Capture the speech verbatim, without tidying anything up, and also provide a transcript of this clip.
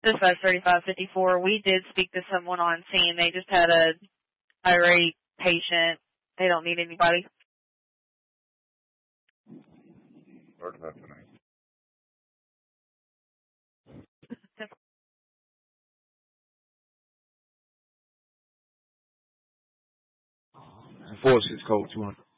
Dispatch thirty-five fifty-four, we did speak to someone on scene. They just had a irate patient. They don't need anybody. Start that tonight. Enforce is code two hundred.